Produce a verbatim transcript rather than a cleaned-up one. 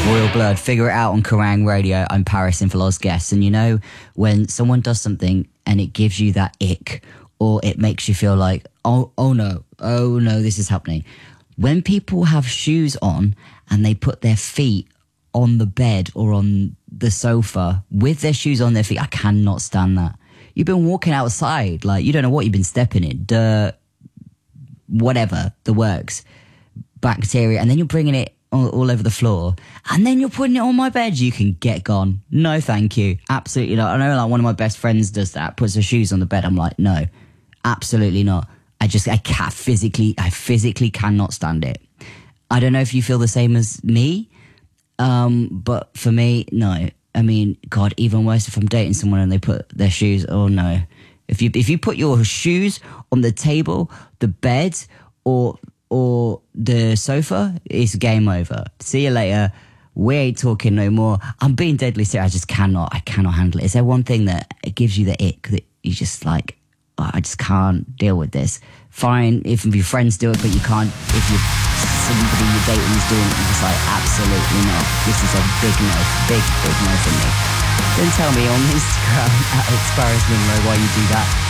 Royal Blood, figure it out on Kerrang Radio. I'm Paris in for Lost Guests. And you know, when someone does something and it gives you that ick, or it makes you feel like, oh, oh no, oh no, this is happening. When people have shoes on and they put their feet on the bed or on the sofa with their shoes on their feet, I cannot stand that. You've been walking outside, like you don't know what you've been stepping in, dirt, whatever, the works, bacteria, and then you're bringing it all, all over the floor, and then you're putting it on my bed. You can get gone. No, thank you. Absolutely not. I know, like one of my best friends does that, puts her shoes on the bed. I'm like, no, absolutely not. I just, I can't physically, I physically cannot stand it. I don't know if you feel the same as me, um, but for me, no. I mean, God, even worse if I'm dating someone and they put their shoes, oh no. If you if you put your shoes on the table, the bed, or or the sofa, it's game over. See you later. We ain't talking no more. I'm being deadly serious. I just cannot, I cannot handle it. Is there one thing that it gives you the ick that you just like, oh, I just can't deal with this? Fine, if your friends do it, but you can't, if you somebody you're dating is doing it, you're just like, absolutely not. This is a big no, big, big no for me. Then tell me on Instagram at X Paris Monroe why you do that.